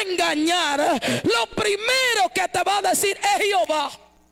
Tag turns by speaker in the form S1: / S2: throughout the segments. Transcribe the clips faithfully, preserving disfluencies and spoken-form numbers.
S1: engañar, lo primero que te va a decir es Jehová.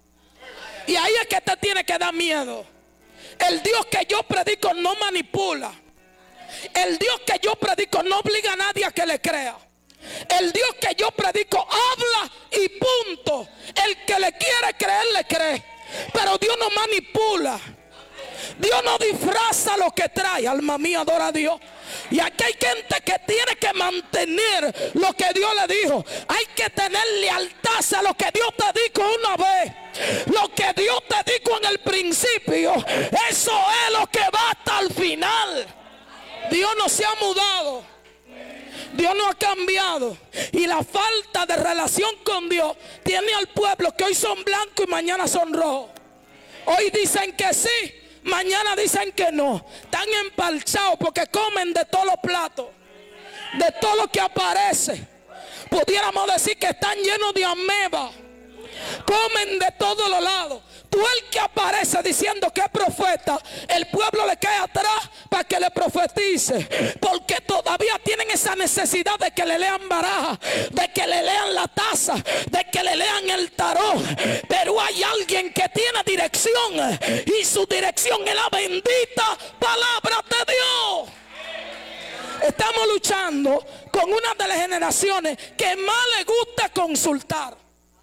S1: Y ahí es que te tiene que dar miedo. El Dios que yo predico no manipula. El Dios que yo predico no obliga a nadie a que le crea. El Dios que yo predico habla y punto. El que le quiere creer, le cree. Pero Dios no manipula. Dios no disfraza lo que trae. Alma mía, adora a Dios. Y aquí hay gente que tiene que mantener lo que Dios le dijo. Hay que tener lealtad a lo que Dios te dijo una vez. Lo que Dios te dijo en el principio, eso es lo que va hasta el final. Dios no se ha mudado. Dios no ha cambiado. Y la falta de relación con Dios tiene al pueblo que hoy son blancos y mañana son rojos. Hoy dicen que sí, mañana dicen que no. Están empalchados porque comen de todos los platos, de todo lo que aparece. Pudiéramos decir que están llenos de ameba. Comen de todos los lados. Tú el que aparece diciendo que es profeta, el pueblo le cae atrás para que le profetice. Porque todavía tienen esa necesidad de que le lean baraja, de que le lean la taza, de que le lean el tarot. Pero hay alguien que tiene dirección, y su dirección es la bendita palabra de Dios. Estamos luchando con una de las generaciones que más le gusta consultar,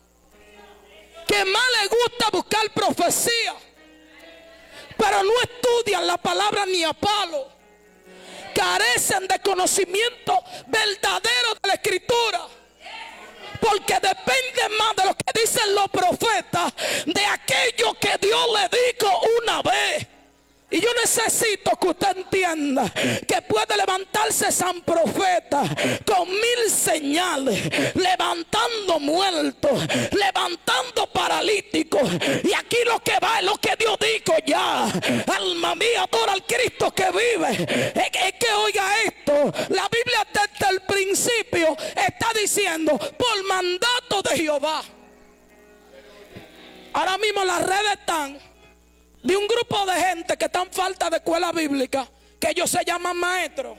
S1: que más le gusta buscar profecía, pero no estudian la palabra ni a palo. Carecen de conocimiento verdadero de la escritura, porque dependen más de lo que dicen los profetas, de aquello que Dios le dijo una vez. Y yo necesito que usted entienda que puede levantarse San Profeta con mil señales, levantando muertos, levantando paralíticos. Y aquí lo que va es lo que Dios dijo ya. Alma mía, adora al Cristo que vive. Es que, es que oiga esto, la Biblia desde el principio está diciendo por mandato de Jehová. Ahora mismo las redes están de un grupo de gente que está en falta de escuela bíblica, que ellos se llaman maestros.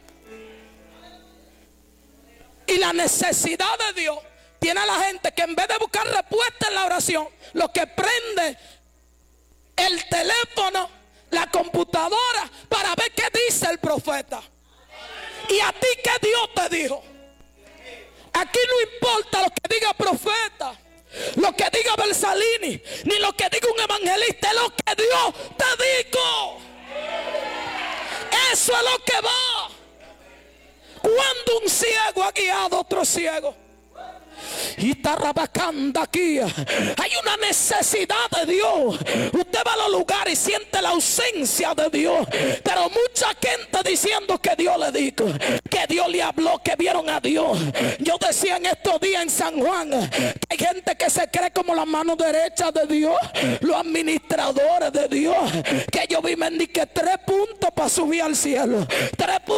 S1: Y la necesidad de Dios tiene a la gente que en vez de buscar respuesta en la oración, lo que prende el teléfono, la computadora, para ver qué dice el profeta. Y a ti, ¿qué Dios te dijo? Aquí no importa lo que diga el profeta, lo que diga Bersalini, ni lo que diga un evangelista, es lo que Dios te dijo. Eso es lo que va. Cuando un ciego ha guiado a otro ciego, y está rabacando aquí, hay una necesidad de Dios. Usted va a los lugares y siente la ausencia de Dios, pero mucha gente diciendo que Dios le dijo, que Dios le habló, que vieron a Dios. Yo decía en estos días en San Juan que hay gente que se cree como la mano derecha de Dios, los administradores de Dios, que ellos viven ni que tres puntos para subir al cielo, tres puntos